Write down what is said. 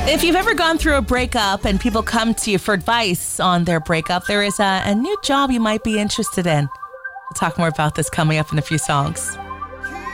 If you've ever gone through a breakup and people come to you for advice on their breakup, there is a new job you might be interested in. We'll talk more about this coming up in a few songs.